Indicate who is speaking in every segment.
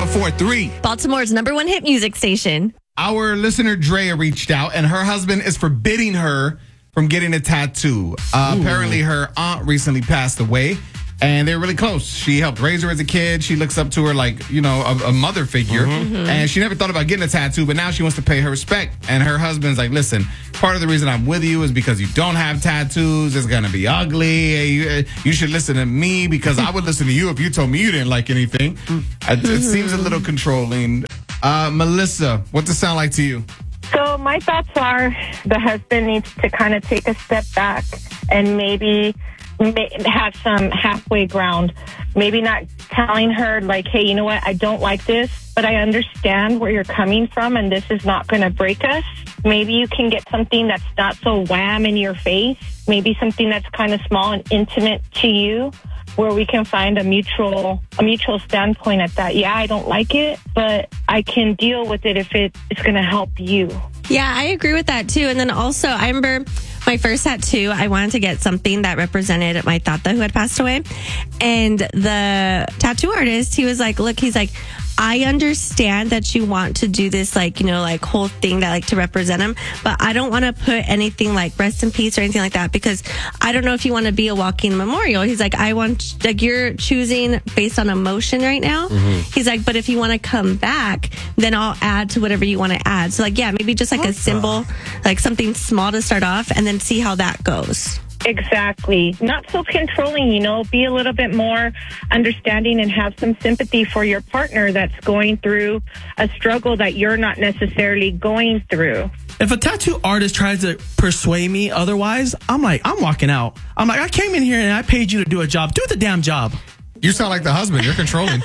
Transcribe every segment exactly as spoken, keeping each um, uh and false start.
Speaker 1: oh four three.
Speaker 2: Baltimore's number one hit music station.
Speaker 1: Our listener Drea reached out, and her husband is forbidding her from getting a tattoo. Uh, apparently, her aunt recently passed away, and they're really close. She helped raise her as a kid. She looks up to her like, you know, a, a mother figure. Mm-hmm. And she never thought about getting a tattoo, but now she wants to pay her respect. And her husband's like, listen, part of the reason I'm with you is because you don't have tattoos. It's going to be ugly. You, you should listen to me because I would listen to you if you told me you didn't like anything. Mm-hmm. It, it seems a little controlling. Uh, Melissa, what's it sound like to you?
Speaker 3: So my thoughts are the husband needs to kind of take a step back and maybe have some halfway ground. Maybe not telling her like, hey, you know what, I don't like this, but I understand where you're coming from and this is not going to break us. Maybe you can get something that's not so wham in your face. Maybe something that's kind of small and intimate to you, where we can find a mutual a mutual standpoint at that. Yeah, I don't like it, but I can deal with it if it, it's going to help you.
Speaker 2: Yeah, I agree with that too. And then also, I remember my first tattoo, I wanted to get something that represented my tata who had passed away. And the tattoo artist, he was like, look, he's like, I understand that you want to do this, like, you know, like whole thing that like to represent him, but I don't want to put anything like rest in peace or anything like that because I don't know if you want to be a walking memorial. He's like, I want, like, you're choosing based on emotion right now. Mm-hmm. He's like, but if you want to come back, then I'll add to whatever you want to add. So like, yeah, maybe just like what a symbol, like something small to start off and then see how that goes.
Speaker 3: Exactly. Not so controlling, you know, be a little bit more understanding and have some sympathy for your partner that's going through a struggle that you're not necessarily going through.
Speaker 4: If a tattoo artist tries to persuade me otherwise, I'm like, I'm walking out. I'm like, I came in here and I paid you to do a job. Do the damn job.
Speaker 1: You sound like the husband. You're controlling.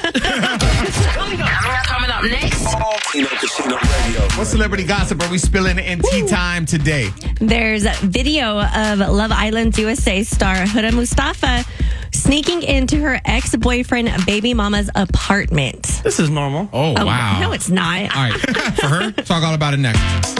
Speaker 5: Coming up, coming up next. Kino Casino Radio.
Speaker 1: What celebrity gossip are we spilling in tea time today?
Speaker 2: There's a video of Love Island U S A star Huda Mustafa sneaking into her ex-boyfriend baby mama's apartment.
Speaker 4: This is normal.
Speaker 1: Oh,
Speaker 2: oh
Speaker 1: wow.
Speaker 2: No, it's not.
Speaker 1: All right. For her, talk all about it next.